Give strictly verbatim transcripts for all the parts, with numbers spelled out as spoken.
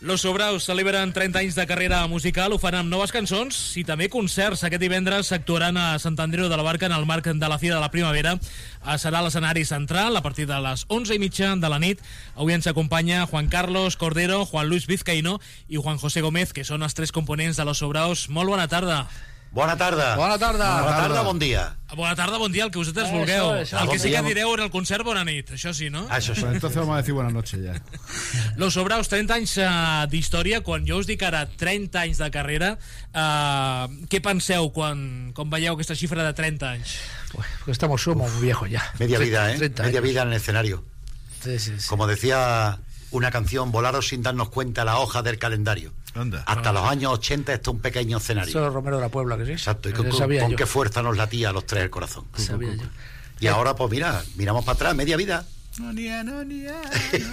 Los Sobraus celebren trenta anys de carrera musical, ho fan amb noves cançons i també concerts. Aquest divendres actuaran a Sant Andreu de la Barca en el marc de la Fira de la Primavera. Serà l'escenari central a partir de les onze i mitja de la nit. Avui ens acompanya Juan Carlos Cordero, Juan Luis Vizcaíno i Juan José Gómez, que són els tres components de Los Sobraus. Molt bona tarda. Bona tarda. Bona tarda. Bona tarda, bon dia. Bona tarda, bon dia, el que vosaltres Eh, vulgueu. això, això. El que Bon sí dia. que direu en el concert, bona nit. Això sí, no? Ah, això sí. Pues entonces vamos a decir buenas noches ya. Los Sobraus, trenta anys uh, d'història. Quan jo us dic ara trenta anys de carrera, uh, què penseu quan, quan veieu aquesta xifra de trenta anys? Pues, pues estamos, somos muy viejos ya. Media vida, ¿eh? treinta Media años. vida en el escenario. Sí, sí, sí. Como decía una canción, volaron sin darnos cuenta la hoja del calendario. Anda. Hasta los años ochenta esto es un pequeño escenario. Eso es Romero de la Puebla, que sí. Exacto. Y Eso con, con- sabía con yo. qué fuerza nos latía a los tres el corazón. Sabía yo. Y ahora, pues mira, miramos para atrás, media vida. No, ni a, no, ni a,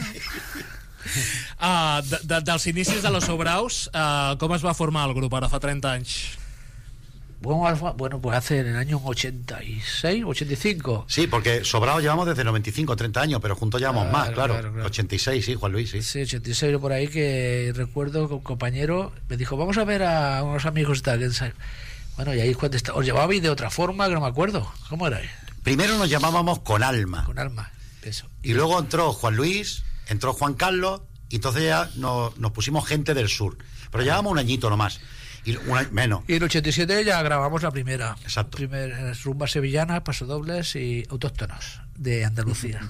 Uh, de, de, dels inicis de Los Sobraus, uh, com es va formar el grup ara fa trenta anys? Bueno, Alfa- bueno, pues hace en el año ochenta y seis, ochenta y cinco. Sí, porque sobrados llevamos desde noventa y cinco, treinta años, pero juntos llevamos Claro, más, claro. claro, claro. ochenta y seis, sí, Juan Luis, sí. Sí, ochenta y seis por ahí, que recuerdo que un compañero me dijo, vamos a ver a unos amigos y tal. que ensayo". Bueno, y ahí cuando está, os llevabais de otra forma, que no me acuerdo. ¿Cómo era? Primero nos llamábamos Con Alma. Con alma. Eso. Y luego entró Juan Luis, entró Juan Carlos, y entonces ya nos, nos pusimos Gente del Sur. Pero llevábamos un añito nomás. Y un año menos. Y en el ochenta y siete ya grabamos la primera. Exacto. Primer, eh, rumba sevillana, pasodobles y autóctonos de Andalucía.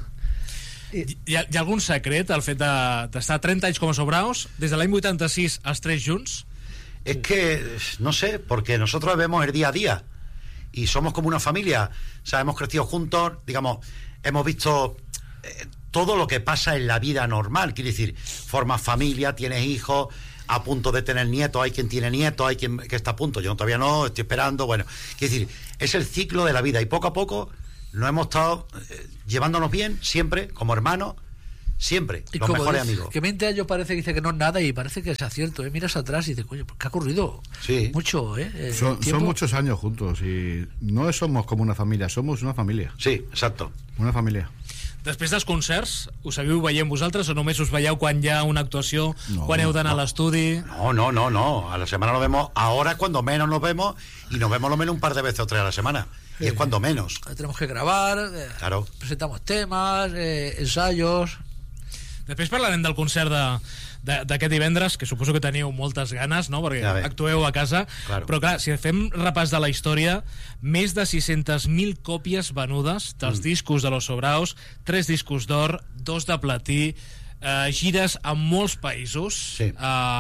Hi ha, hi ha algun secret al fet de- d'estar trenta anys com a Sobraus, des de l'any vuitanta-sis els tres junts? Es que, no sé, porque nosotros vemos el día a día. Y somos como una familia. O sea, hemos crecido juntos, digamos, hemos visto eh, todo lo que pasa en la vida normal. Quiere decir, formas familia, tienes hijos, a punto de tener nietos, hay quien tiene nietos, hay quien que está a punto, yo todavía no, estoy esperando, bueno, quiere decir, es el ciclo de la vida y poco a poco nos hemos estado eh, llevándonos bien, siempre, como hermanos, siempre, Y los como mejores dice, amigos. que veinte años parece que dice que no es nada y parece que es acierto, ¿eh? Miras atrás y dices, coño, ¿qué ha ocurrido? Sí. Mucho, ¿eh? El Son, son tiempo- muchos años juntos y no somos como una familia, somos una familia. Sí, exacto. Una familia. Després dels concerts, us seguiu veient vosaltres o només us veieu quan hi ha una actuació, No, quan heu d'anar no. a l'estudi? No, no, no, no. A la semana nos vemos. Ahora es cuando menos nos vemos y nos vemos lo menos un par de veces o tres a la semana. Y es cuando menos. Tenemos que grabar, eh, Claro. presentamos temas, eh, ensayos. Després parlarem del concert de, de, d'aquest divendres, que suposo que teniu moltes ganes, no? Perquè Ja ve. actueu a casa. Claro. Però clar, si fem repàs de la història, més de sis-centes mil còpies venudes dels mm. discos de Los Sobraus, tres discos d'or, dos de platí, eh, gires a molts països. Sí.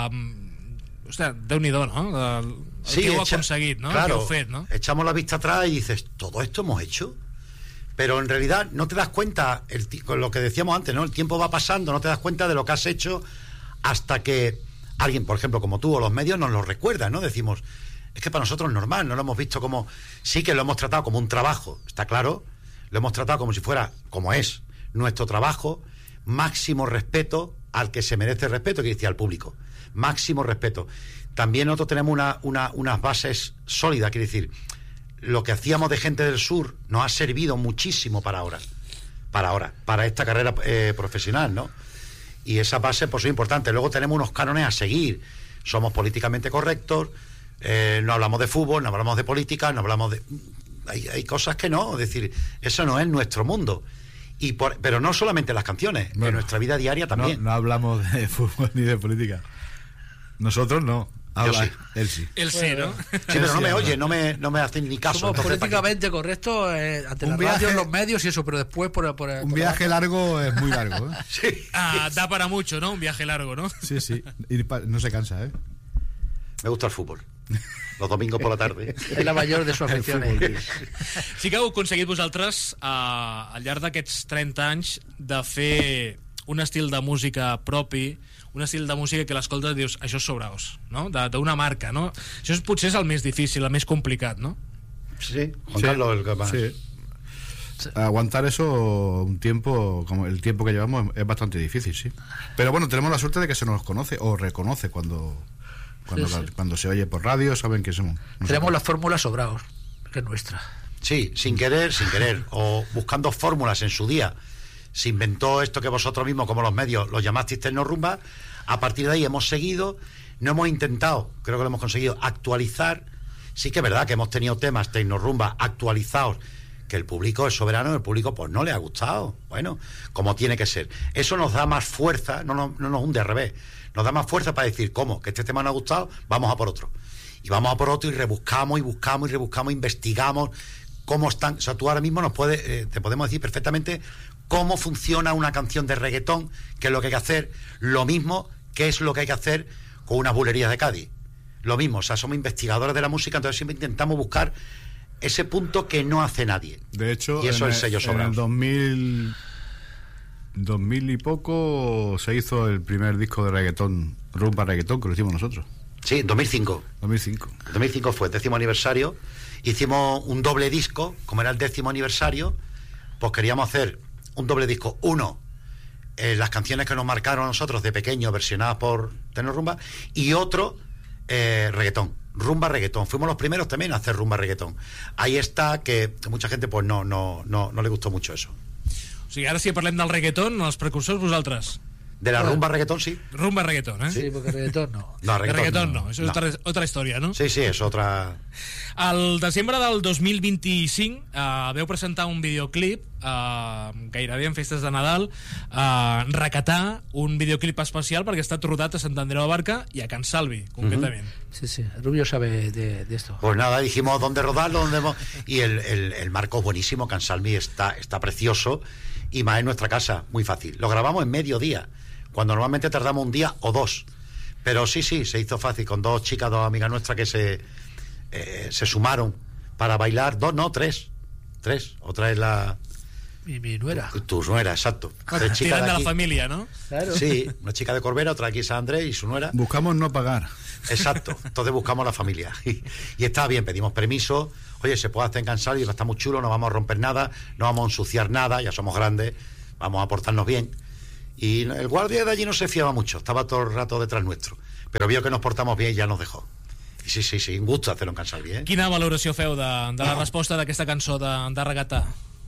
Eh, ostres, Déu-n'hi-do, no? El, el que heu echa- aconseguit, no? Claro, El que heu fet, no? echamos la vista atrás y dices, ¿todo esto hemos hecho? Pero en realidad no te das cuenta, el, ti- con lo que decíamos antes, ¿no? El tiempo va pasando, no te das cuenta de lo que has hecho hasta que alguien, por ejemplo, como tú o los medios, nos lo recuerdan, ¿no? Decimos, es que para nosotros es normal, no lo hemos visto como... Sí que lo hemos tratado como un trabajo, está claro, lo hemos tratado como si fuera, como es, nuestro trabajo, máximo respeto al que se merece respeto, que decía al público, máximo respeto. También nosotros tenemos una, una, unas bases sólidas, quiere decir, lo que hacíamos de Gente del Sur nos ha servido muchísimo para ahora, para ahora, para esta carrera eh, profesional, ¿no? Y esa base pues es importante. Luego tenemos unos cánones a seguir. Somos políticamente correctos, eh, no hablamos de fútbol, no hablamos de política, no hablamos de... Hay, hay cosas que no, es decir, eso no es nuestro mundo. Y por, pero no solamente en las canciones, Bueno, en nuestra vida diaria No, también. no hablamos de fútbol ni de política. Nosotros no. Habla, sí. Él sí. El sí, no? Sí, pero no me oye, no me, no me hacen ni caso. Somos entonces, ¿para qué? políticamente correctos eh, ante Un la viaje- radio, los medios y eso, pero después por... por Un por viaje largo es muy largo, ¿eh? Sí. Ah, da para mucho, ¿no? Un viaje largo, ¿no? Sí, sí. Y pa- no se cansa, ¿eh? Me gusta el fútbol. Los domingos por la tarde. Es la mayor de sus El aficiones. fútbol. Sí que heu aconseguit vosaltres, eh, al llarg d'aquests trenta anys, de fer un estil de música propi, un estil de música que l'escoltes i dius, això és Sobraus, no? De- d'una marca, no? Això és, potser és el més difícil, el més complicat, no? Sí, Juan Sí, Carlos, el que más. sí. Aguantar eso un tiempo, como el tiempo que llevamos, es bastante difícil, sí. Pero bueno, tenemos la suerte de que se nos conoce o reconoce cuando cuando, Sí, sí. cuando se oye por radio, saben que somos nosotros. Tenemos la fórmula Sobraos, que es nuestra. Sí, sin querer, sin querer. O buscando fórmulas en su día. Se inventó esto que vosotros mismos, como los medios, lo llamasteis tecnorumba. A partir de ahí hemos seguido, no hemos intentado, creo que lo hemos conseguido, actualizar. Sí que es verdad que hemos tenido temas tecnorumba actualizados, que el público es soberano, el público pues no le ha gustado. Bueno, como tiene que ser. Eso nos da más fuerza, no, no, no nos hunde al revés, nos da más fuerza para decir, ¿cómo? Que este tema no ha gustado, vamos a por otro. Y vamos a por otro y rebuscamos y buscamos y rebuscamos, investigamos cómo están. O sea, tú ahora mismo nos puedes, eh, te podemos decir perfectamente cómo funciona una canción de reggaetón, qué es lo que hay que hacer, lo mismo que es lo que hay que hacer con unas bulerías de Cádiz. Lo mismo, o sea, somos investigadores de la música, entonces siempre intentamos buscar ese punto que no hace nadie. De hecho, y eso en es el sello Sobraos. En el dos mil, dos mil y poco se hizo el primer disco de reggaetón, rumba reggaetón, que lo hicimos nosotros. Sí, dos mil cinco. dos mil cinco. dos mil cinco fue el décimo aniversario. Hicimos un doble disco, como era el décimo aniversario, pues queríamos hacer un doble disco. Uno, eh, las canciones que nos marcaron a nosotros de pequeños, versionadas por Tecnorumba, y otro, eh, reggaetón. Rumba reggaetón. Fuimos los primeros también a hacer rumba reggaetón. Ahí está que, que mucha gente pues no, no, no, no le gustó mucho eso. O sigui, ara si parlem del reggaeton, els precursors vosaltres. De la rumba reggaetón, sí. Rumba reggaeton, eh? Sí, porque reggaetón no. No, De reggaeton no, no. això és No. otra, otra història, no? Sí, sí, és otra... Al desembre del dos mil vint-i-cinc eh, veu presentar un videoclip eh, gairebé en festes de Nadal, eh, recatar un videoclip especial perquè està rodat a Sant Andreu de Barca i a Can Salvi, concretament. Uh-huh. Sí, sí, Rubio sabe de, de esto. Pues nada, dijimos dónde rodarlo, dónde... Y el, el, el marco es buenísimo, Can Salvi está, está precioso, y más en nuestra casa, muy fácil. Lo grabamos en mediodía, cuando normalmente tardamos un día o dos. Pero sí, sí, se hizo fácil, con dos chicas, dos amigas nuestras que se, eh, se sumaron para bailar. Dos, no, tres. Tres. Otra es la... Mi, mi nuera. Tu, tu nuera, exacto. Tres chicas Tirant de de la aquí. família, no? Claro. Sí, una chica de Corbera, otra aquí San Andrés y su nuera. Buscamos no pagar. Exacto, entonces buscamos la familia. Y, y está bien, pedimos permiso. Oye, se puede hacer en Can Salvi, está muy chulo, no vamos a romper nada, no vamos a ensuciar nada, ya somos grandes, vamos a portarnos bien. Y el guardia de allí no se fiaba mucho, estaba todo el rato detrás nuestro, pero vio que nos portamos bien y ya nos dejó. Y sí, sí, sí, un gusto hacerlo en Can Salvi, ¿eh? Quina valoració feu de, de la resposta d'aquesta cançó de, de regatar?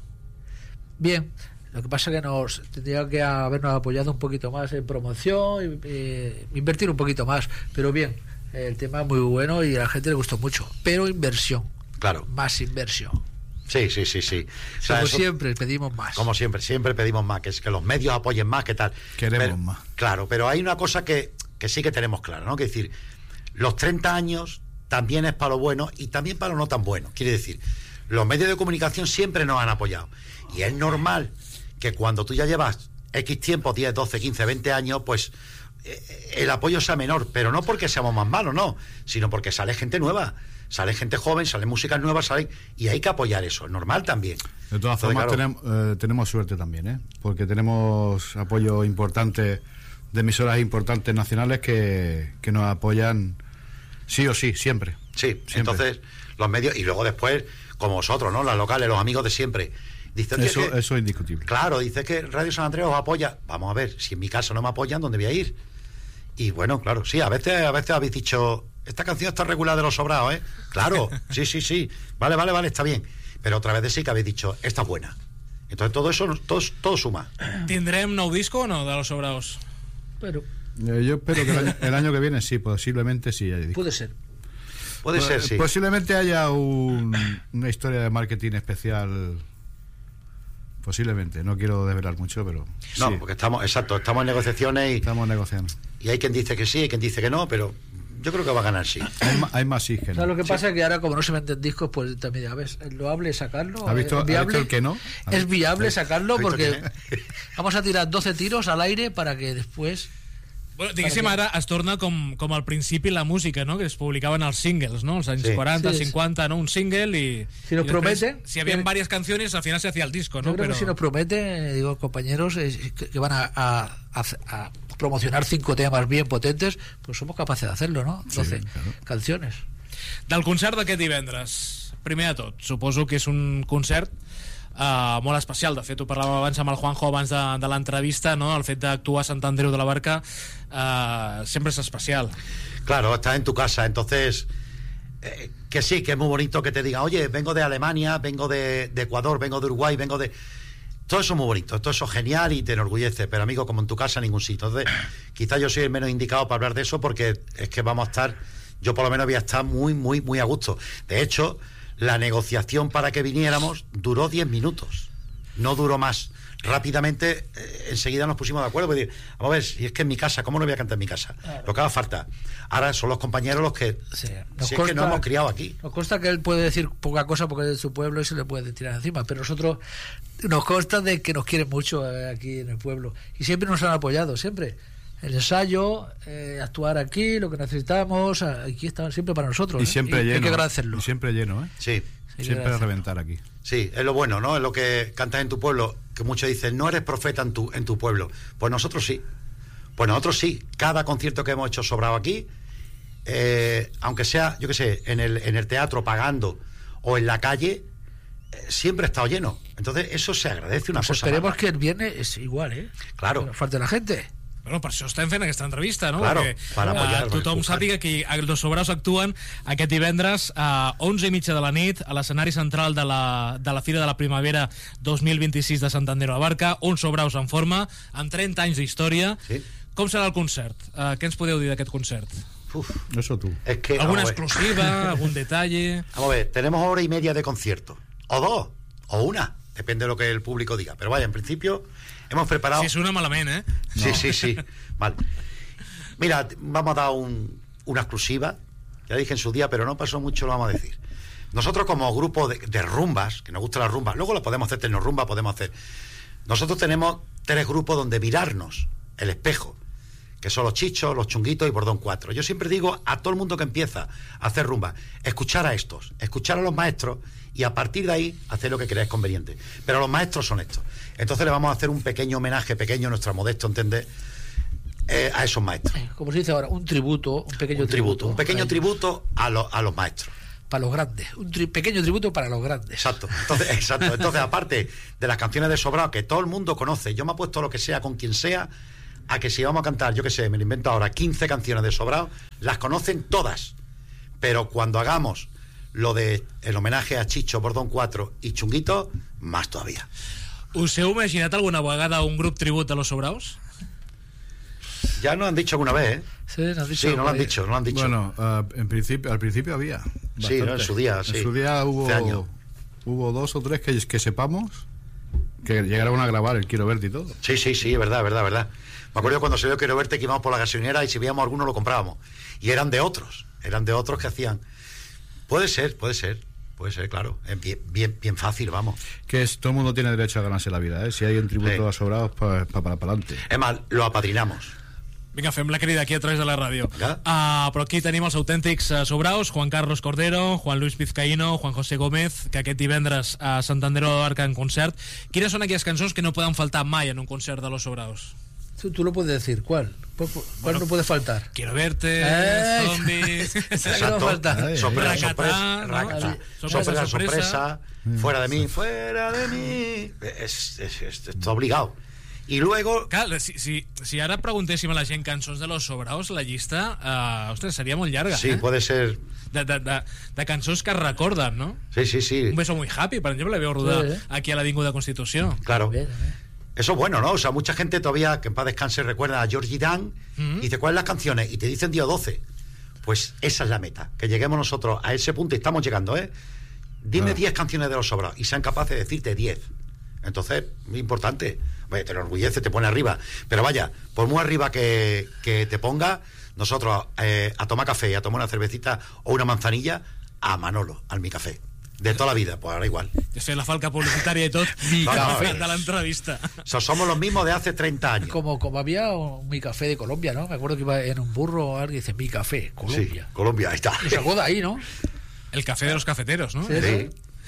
Bien, lo que pasa que nos tendría que habernos apoyado un poquito más en promoción, y, eh, invertir un poquito más, pero bien, el tema es muy bueno y a la gente le gustó mucho, pero inversión, Claro. más inversión. Sí, sí, sí, sí. O sea, Como eso- siempre, pedimos más. Como siempre, siempre pedimos más, que, es que los medios apoyen más, que tal. Queremos Pero- más. Claro, pero hay una cosa que, que sí que tenemos clara, ¿no? Que decir, los treinta años también es para lo bueno y también para lo no tan bueno. Quiere decir, los medios de comunicación siempre nos han apoyado. Y es normal que cuando tú ya llevas X tiempo, diez, doce, quince, veinte años, pues eh, el apoyo sea menor, pero no porque seamos más malos, no, sino porque sale gente nueva, sale gente joven, salen músicas nuevas, salen, y hay que apoyar eso, es normal también. De todas Entonces, formas, claro, tenemos, eh, tenemos suerte también, ¿eh? Porque tenemos apoyo importante de emisoras importantes nacionales que, que nos apoyan sí o sí, siempre. Sí, Siempre. entonces los medios, y luego después, como vosotros, ¿no? Las locales, los amigos de siempre. Dice, "Oye, Eso, que- eso es indiscutible. Claro, dice que Radio San Andrés os apoya. Vamos a ver, si en mi caso no me apoyan, ¿dónde voy a ir? Y bueno, claro, sí, a veces, a veces habéis dicho, esta canción está regular de los sobrados, ¿eh? Claro, sí, sí, sí. Vale, vale, vale, está bien. Pero otra vez sí que habéis dicho, esta es buena. Entonces todo eso, todo, todo suma. Tindrem nou disco o no, de los Sobraos? Pero Eh, yo espero que el año, el año que viene sí, posiblemente sí haya disco. puede ser. Puede Pues, ser, sí. Posiblemente haya un- una historia de marketing especial. Posiblemente, no quiero desvelar mucho, pero No, sí, porque estamos, exacto, estamos en negociaciones y, estamos negociando. y hay quien dice que sí, hay quien dice que no, pero yo creo que va a ganar sí. Hay, ma- hay más sí que O sea, no. lo que pasa es que ahora, como no se venden discos, pues también, ya ves, es loable sacarlo. ¿Ha visto- es ha viable, visto el que no? Es viable Sí. sacarlo ¿Ha visto porque quién vamos a tirar doce tiros al aire para que después. Bueno, diguéssim, Para ara es torna com, com al principi la música, no? Que es publicaven els singles, no? Els anys Sí. quaranta, Sí, sí. cinquanta, ¿no? Un single y... Si nos y después, promete, Si habían que- varias canciones, al final se hacía el disco, ¿no? Yo creo Pero... que si nos promete, eh, digo, compañeros, eh, que, que van a, a- a- a promocionar cinco temas bien potentes, pues somos capaces de hacerlo, ¿no? doce claro. canciones. Del concert d'aquest divendres, primer de tot, suposo que és un concert uh, molt especial. De fet, ho parlàvem abans amb el Juanjo abans de, de l'entrevista, no? El fet d'actuar a Sant Andreu de la Barca uh, sempre és especial. Claro, estás en tu casa, entonces eh, que sí, que es muy bonito que te diga, oye, vengo de Alemania, vengo de, de Ecuador, vengo de Uruguay, vengo de... todo eso es muy bonito, todo eso es genial y te enorgullece, pero amigo, como en tu casa, ningún sitio. Entonces, quizás yo soy el menos indicado para hablar de eso, porque es que vamos a estar, yo por lo menos voy a estar muy, muy, muy a gusto. De hecho, la negociación para que viniéramos duró diez minutos, no duró más. Rápidamente, eh, enseguida nos pusimos de acuerdo, porque vamos a ver, si es que en mi casa, ¿cómo no voy a cantar en mi casa? Claro. Lo que haga falta. Ahora son los compañeros los que, sí, nos si consta, es que nos hemos criado aquí. Nos consta que él puede decir poca cosa porque es de su pueblo y se le puede tirar encima, pero nosotros nos consta de que nos quieren mucho aquí en el pueblo y siempre nos han apoyado, siempre. El ensayo, eh, actuar aquí, lo que necesitamos, aquí están siempre para nosotros. Y siempre ¿eh? lleno. Y hay que agradecerlo. Y siempre lleno, ¿eh? Sí. Siempre a reventar aquí. Sí, es lo bueno, ¿no? Es lo que cantas en tu pueblo, que muchos dicen, no eres profeta en tu, en tu pueblo. Pues nosotros sí. Pues nosotros sí. Cada concierto que hemos hecho sobrado aquí, eh, aunque sea, yo qué sé, en el, en el teatro pagando o en la calle, eh, siempre ha estado lleno. Entonces eso se agradece una pues cosa. Esperemos más. que el viernes es igual, ¿eh? Claro. Que no falte la gente. Bueno, per això estem fent aquesta entrevista, no? Claro, perquè para apoyar, uh, tothom sàpiga que els Sobraus actuen aquest divendres a onze i mitja de la nit a l'escenari central de la, de la Fira de la Primavera dos mil vint-i-sis de Sant Andreu de Barca, uns Sobraus en forma, amb trenta anys d'història. Sí. Com serà el concert? Uh, què ens podeu dir d'aquest concert? Uf. Eso tú. Es que, ¿Alguna exclusiva? ¿Algún detalle? Vamos a ver, tenemos hora y media de concierto. O dos, o una. Depende de lo que el público diga. Pero vaya, en principio hemos preparado... Si suena malament, ¿eh? Sí, No. sí, sí. Vale. Mira, vamos a dar un, una exclusiva. Ya dije en su día, pero no pasó mucho, lo vamos a decir. Nosotros como grupo de, de rumbas, que nos gusta la rumba, luego lo podemos hacer tecnorumba, podemos hacer... Nosotros tenemos tres grupos donde mirarnos el espejo, que son los Chichos, los Chunguitos y Bordón cuatro. Yo siempre digo a todo el mundo que empieza a hacer rumba, escuchar a estos, escuchar a los maestros y a partir de ahí hacer lo que creáis conveniente. Pero los maestros son estos. Entonces le vamos a hacer un pequeño homenaje, pequeño, nuestro modesto entender, eh, a esos maestros. Como se dice ahora, un tributo, un pequeño un tributo, tributo. un pequeño a tributo a, lo, a los maestros. Para los grandes, un tri pequeño tributo para los grandes. Exacto. Entonces, exacto. Entonces, aparte de las canciones de Sobrao que todo el mundo conoce, yo me apuesto lo que sea con quien sea, a que si vamos a cantar, yo que sé, me lo invento ahora, quince canciones de Sobrao, las conocen todas. Pero cuando hagamos lo de el homenaje a Chicho, Bordón cuatro y Chunguito, más todavía. Us heu imaginat alguna vegada un grup tribut a los Sobraus? Ya nos han dicho alguna vez, ¿eh? Sí, nos han dicho. Sí, no lo han dicho, no lo han dicho. Bueno, uh, en principio, al principio había. Sí, ¿no? En su día, sí. En su día hubo, Hace años. hubo dos o tres que, que sepamos que llegaron a grabar el Quiero Verte y todo. Sí, sí, sí, es verdad, es verdad, es verdad. Me acuerdo cuando salió Quiero Verte que íbamos por la gasolinera y si veíamos alguno lo comprábamos. Y eran de otros, eran de otros que hacían. Puede ser, puede ser, puede ser, claro. Es bien, bien, bien fácil, vamos. Que es, todo el mundo tiene derecho a ganarse la vida, ¿eh? Si hay un tributo Sí. a Sobraos, pues pa, para adelante. Es más, lo apadrinamos. Vinga, fem la crida aquí a través de la ràdio. Ja. Uh, però aquí tenim els autèntics uh, Sobraus, Juan Carlos Cordero, Juan Luis Vizcaíno, Juan José Gómez, que aquest divendres a Sant Andreu de Barca en concert. Quines són aquelles cançons que no poden faltar mai en un concert de los Sobraus? Tú, tú lo puedes decir, ¿cuál? ¿Cuál, cuál Bueno, no puede faltar? Quiero verte, ¡Ey! zombies... Esa que no falta. Ay, Sorpresa, Racatá, sorpresa, ¿no? racatá. Sorpresa, sorpresa, sorpresa. sorpresa, fuera de mí, fuera de mí. Es, es, es, es todo obligado. Y luego, Clar, si, si, si ara preguntéssim a la gent cançons de los Sobraus, la llista, uh, ostres, seria molt llarga, sí, eh? puede ser. De, de, de, de cançons que es recorden, no? Sí, sí, sí. Un beso muy happy, per exemple, la veu rodar Sí, eh? aquí a l'Avinguda Constitució. Claro. Bien, bien. Eso es bueno, ¿no? O sea, mucha gente todavía, que en paz descanse, recuerda a Georgie Dan Mm. y dice, ¿cuáles las canciones? Y te dicen diez o doce. Pues esa es la meta, que lleguemos nosotros a ese punto y estamos llegando, ¿eh? Dime Ah. diez canciones de los Sobraos y sean capaces de decirte diez. Entonces, muy importante. Oye, te enorgullece, te pone arriba. Pero vaya, por muy arriba que, que te ponga, nosotros eh, a tomar café, a tomar una cervecita o una manzanilla, a Manolo, al Mi Café. De toda la vida, pues ahora igual. És fer la falca publicitària i tot, mi No, no, cafè és- de l'entrevista. O sea, somos los mismos de hace treinta años. Como, como había un Mi Café de Colombia, ¿no? Me acuerdo que iba en un burro, alguien dice Mi Café, Colombia. Sí, Colombia, ahí está. Y sacó de ahí, ¿no? El cafè de los cafeteros, no? Sí. Sí.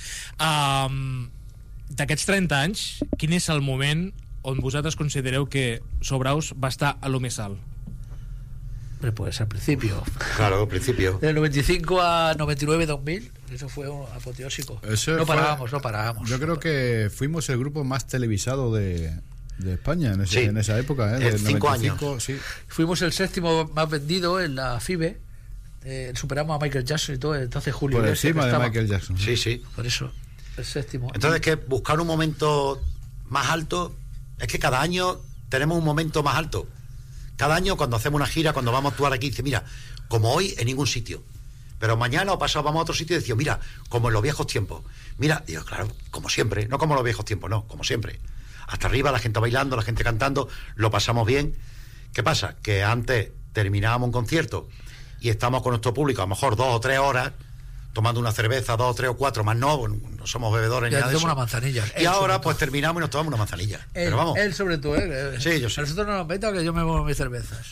Um, D'aquests trenta anys, quin és el moment on vosaltres considereu que Sobraus va estar a lo més alt? Hombre, pues al principio. Claro, al principio. Del noventa y cinco a noventa y nueve, dos mil, eso fue un apoteósico. Eso no fue- parábamos, no parábamos. Yo creo que fuimos el grupo más televisado de, de España en, ese- Sí. en esa época, ¿eh? En Del cinco noventa y cinco, sí. Fuimos el séptimo más vendido en la F I B E. Eh, superamos a Michael Jackson y todo. Entonces Julio Por Iglesias encima que de estaba- Michael Jackson. Sí, sí. Por eso, el séptimo. Entonces, que buscar un momento más alto, es que cada año tenemos un momento más alto. Cada año cuando hacemos una gira, cuando vamos a actuar aquí, dice, mira, como hoy en ningún sitio. Pero mañana o pasado vamos a otro sitio y decimos, mira, como en los viejos tiempos. Mira, digo, claro, como siempre, no como en los viejos tiempos, no, como siempre. Hasta arriba, la gente bailando, la gente cantando, lo pasamos bien. ¿Qué pasa? Que antes terminábamos un concierto y estamos con nuestro público a lo mejor dos o tres horas tomando una cerveza, dos o tres o cuatro, más no, no somos bebedores ni nada de eso. Una manzanilla. Y ahora pues terminamos y nos tomamos una manzanilla. Él, pero vamos. Él sobre todo, ¿eh? Sí, yo sí. Nosotros no nos meta que yo me bebo mis cervezas.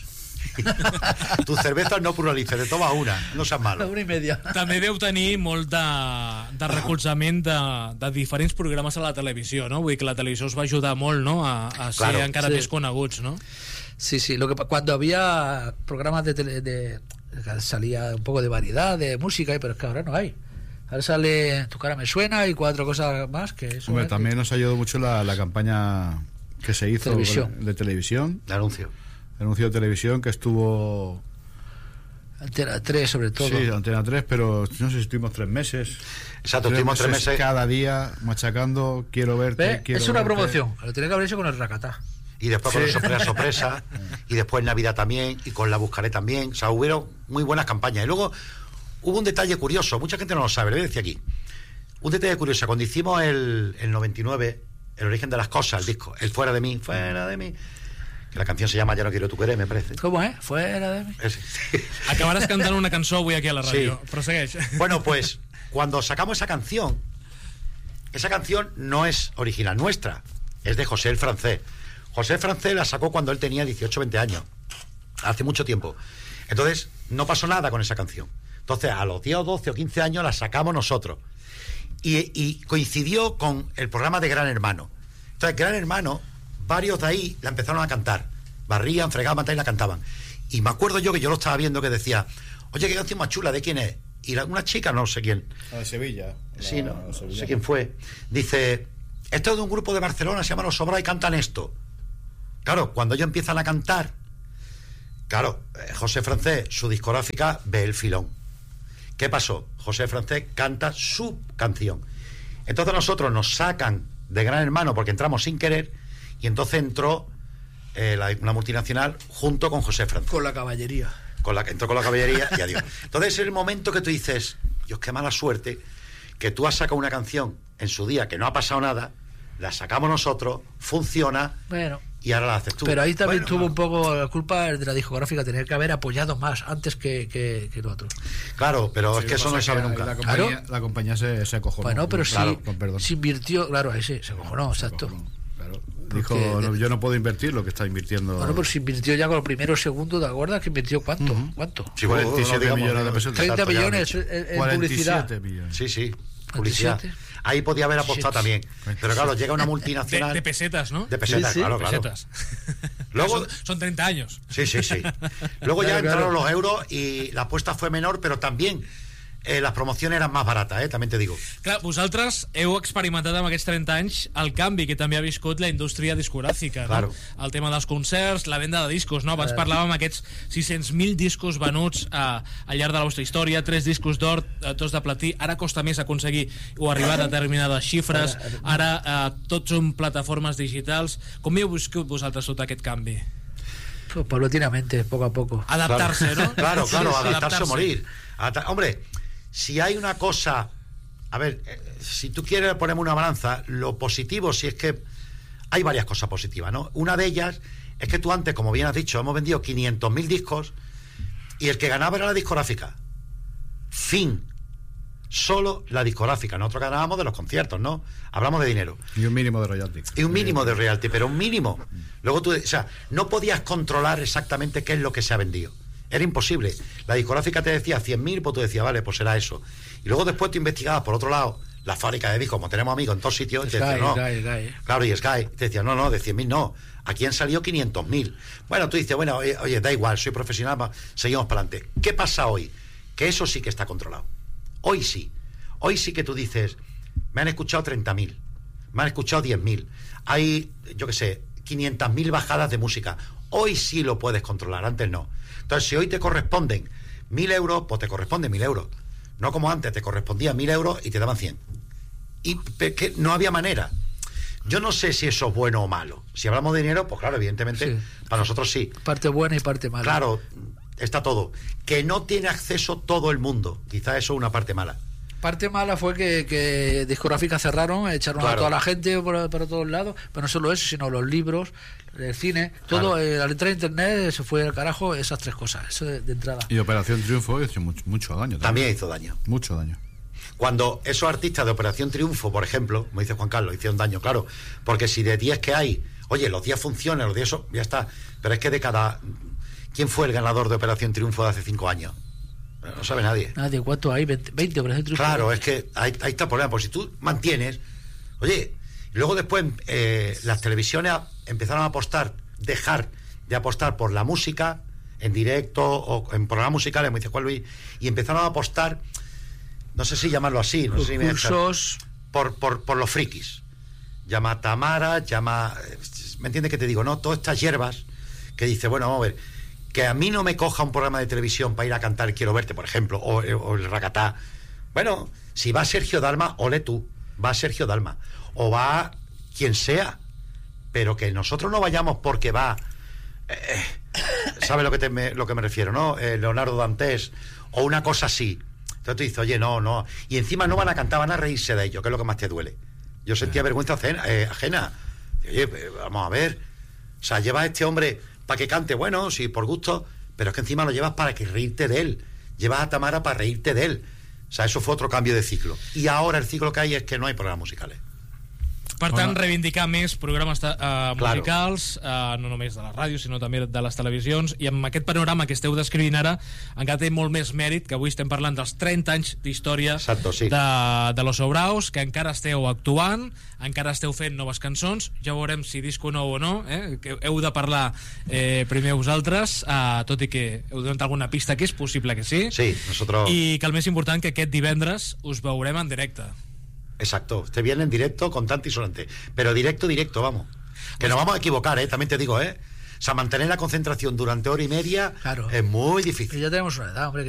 Tus cervezas no pluralices, te tomas una, no seas malo. Una i media. També deu tenir molt de, de recolzament de, de diferents programes a la televisió, no? Vull dir que la televisió us va ajudar molt, no?, a, a ser Claro, encara sí. més coneguts, no? Sí, sí, lo que pa- cuando había programas de, tele, de salía un poco de variedad de música, pero es que ahora no hay. Ahora sale Tu cara me suena y cuatro cosas más que eso. Hombre, ¿eh? también nos ayudó mucho la, la campaña que se hizo Televisión. de televisión, El anuncio. el anuncio de televisión que estuvo, Antena tres sobre todo. sí, Antena tres, pero no sé si estuvimos tres meses. Exacto, estuvimos tres meses. cada día machacando, quiero verte, ¿Ve? quiero Es una verte. promoción. Lo tiene que haber hecho con el Racatá. Y después con Sí. el sorpresa sorpresa, y después Navidad también, y con La Buscaré también. O sea, hubieron muy buenas campañas. Y luego hubo un detalle curioso, mucha gente no lo sabe, lo voy a decir aquí. Un detalle curioso, cuando hicimos el, el noventa y nueve, El origen de las cosas, el disco, el Fuera de mí, Fuera de mí, que la canción se llama Ya no quiero tu querer, me parece. ¿Cómo es? Fuera de mí. Es- Acabaràs cantant una cançó avui aquí a la ràdio. Sí. Prosegueix. Bueno, pues cuando sacamos esa canción, esa canción no es original nuestra, es de José el Francés. José el Francés la sacó cuando él tenía dieciocho, veinte años, hace mucho tiempo. Entonces, no pasó nada con esa canción. Entonces, a los diez o doce o quince años la sacamos nosotros. Y, y coincidió con el programa de Gran Hermano. Entonces, Gran Hermano, varios de ahí la empezaron a cantar. Barrían, fregaban y la cantaban. Y me acuerdo yo que yo lo estaba viendo que decía, oye, qué canción más chula, ¿de quién es? Y la- una chica, no sé quién, La de Sevilla. la- sí, no, la no sevillana. sé quién fue, dice, esto es de un grupo de Barcelona, se llama Los Sobrados y cantan esto. Claro, cuando ellos empiezan a cantar, claro, eh, José Francés, su discográfica, ve el filón. ¿Qué pasó? José Francés canta su canción. Entonces nosotros nos sacan de Gran Hermano porque entramos sin querer, y entonces entró eh, la, una multinacional junto con José Francés. Con la caballería. Con la que entró con la caballería y adiós. Entonces es el momento que tú dices, Dios, qué mala suerte que tú has sacado una canción en su día que no ha pasado nada, la sacamos nosotros, funciona Bueno. y ahora la haces tú. Pero ahí también Bueno, tuvo no. un poco la culpa de la discográfica, tener que haber apoyado más antes que, que, que lo otro. Claro, pero es Sí, que eso pasa no se sabe que nunca. La compañía, Claro. la compañía se, se acojonó. Bueno, pero Claro, sí, con perdón. se invirtió, claro, ahí sí, se cojonó, Se exacto. acojonó, claro. Porque- Dijo, no, yo no puedo invertir lo que está invirtiendo. Bueno, pues se invirtió ya con los primeros segundos, ¿te acuerdas? Que invirtió cuánto, ¿cuánto? Sí, cuarenta y siete no digamos, millones de pesos. treinta exacto, ya lo han millones dicho. en, en cuarenta y publicidad. siete millones. Sí, sí, publicidad. veintisiete. Ahí podía haber apostado Shit. también. Pero claro, llega una De, multinacional de pesetas, ¿no? de pesetas, Sí, sí. claro, claro. Pesetas. Luego- Son, son treinta años. Sí, sí, sí. Luego ya Claro, entraron claro. los euros y la apuesta fue menor, pero también eh, las promociones eran más baratas, eh, también te digo. Clar, vosaltres heu experimentat amb aquests trenta anys el canvi que també ha viscut la indústria discogràfica, Claro. no? El tema dels concerts, la venda de discos, no? Abans parlàvem d'aquests sis-cents mil discos venuts a, al llarg de la vostra història, tres discos d'or, eh, dos de platí, ara costa més aconseguir o arribar a determinades xifres, ara eh, tots són plataformes digitals. Com hi heu viscut vosaltres tot aquest canvi? Pues paulatinamente, poco a poco. Adaptar-se, Claro. ¿no? Claro, claro, Sí, sí, adaptarse o morir. Adapta- Hombre, si hay una cosa, a ver, eh, si tú quieres ponerme una balanza, lo positivo, si es que hay varias cosas positivas, ¿no? Una de ellas es que tú antes, como bien has dicho, hemos vendido quinientos mil discos y el que ganaba era la discográfica. Fin. Solo la discográfica. Nosotros ganábamos de los conciertos, ¿no? Hablamos de dinero. Y un mínimo de royalty. Y un mínimo de royalty, pero un mínimo. Luego tú, o sea, no podías controlar exactamente qué es lo que se ha vendido. Era imposible. La discográfica te decía cien mil, pues tú decías, vale, pues será eso. Y luego después tú investigabas por otro lado la fábrica de discos, como tenemos amigos en todos sitios, y te Sky, decían, no. Sky, Sky. Claro, y Sky. Te decían, no, no, de cien mil no. Aquí han salido quinientos mil. Bueno, tú dices, bueno, oye, oye, da igual, soy profesional, va, seguimos para adelante. ¿Qué pasa hoy? Que eso sí que está controlado. Hoy sí. Hoy sí que tú dices, me han escuchado treinta mil, me han escuchado diez mil, hay, yo qué sé, quinientas mil bajadas de música. Hoy sí lo puedes controlar, antes no. Entonces, si hoy te corresponden mil euros, pues te corresponden mil euros. No como antes, te correspondía mil euros y te daban cien. Y pe- que no había manera. Yo no sé si eso es bueno o malo. Si hablamos de dinero, pues claro, evidentemente, Sí. para nosotros sí. Parte buena y parte mala. Claro, está todo. Que no tiene acceso todo el mundo. Quizá eso es una parte mala. Parte mala fue que, que discográficas cerraron, echaron Claro. a toda la gente por, por todos lados, pero no solo eso, sino los libros, el cine, todo, Claro. eh, al entrar a internet se fue al carajo esas tres cosas, eso de, de entrada. Y Operación Triunfo hizo mucho, mucho daño. También hizo daño. Mucho daño. Cuando esos artistas de Operación Triunfo, por ejemplo, como dice Juan Carlos, hicieron daño, claro, porque si de diez que hay, oye, los diez funcionan, los diez son, ya está, pero es que de cada... ¿Quién fue el ganador de Operación Triunfo de hace cinco años? No sabe nadie. Nadie, ¿cuánto hay? veinte, veinte Operación Triunfo. Claro, es que ahí, ahí está el problema, porque si tú mantienes, oye, y luego después eh, las televisiones empezaron a apostar, dejar de apostar por la música en directo o en programas musicales, como dice Juan Luis, y empezaron a apostar, no sé si llamarlo así, no sé si me Concursos. por, por, por los frikis. Llama a Tamara, llama... ¿Me entiendes qué te digo? No, todas estas hierbas que dice, bueno, vamos a ver, que a mí no me coja un programa de televisión para ir a cantar el Quiero Verte, por ejemplo, o, o el Racatá. Bueno, si va Sergio Dalma, ole tú, va Sergio Dalma, o va quien sea, pero que nosotros no vayamos porque va... Eh, ¿sabes lo que, te, me, lo que me refiero, no? Eh, Leonardo Dantes, o una cosa así. Entonces tú dices, oye, no, no. Y encima no van a cantar, van a reírse de ello, que es lo que más te duele. Yo sentía vergüenza ajena. Eh, ajena. Oye, vamos a ver. O sea, llevas a este hombre para que cante, bueno, sí, por gusto, pero es que encima lo llevas para que reírte de él. Llevas a Tamara para reírte de él. O sea, eso fue otro cambio de ciclo. Y ahora el ciclo que hay es que no hay programas musicales. Per tant, Home. reivindicar més programes uh, Claro. musicals, uh, no només de la ràdio, sinó també de les televisions, i amb aquest panorama que esteu descrivint ara, encara té molt més mèrit, que avui estem parlant dels trenta anys d'història Exacto, sí. de, de Los Sobraos, que encara esteu actuant, encara esteu fent noves cançons, ja veurem si disco nou o no, eh? Que heu de parlar eh, primer vosaltres, uh, tot i que heu donat alguna pista que és possible que sí, Sí, nosotros... i que el més important que aquest divendres us veurem en directe. Exacto, este viernes en directo con Tanti y Solante. Pero directo, directo, vamos. Que nos vamos a equivocar, ¿eh? También te digo, ¿eh? O sea, mantener la concentración durante hora y media Claro. es muy difícil. Ya tenemos una edad, hombre.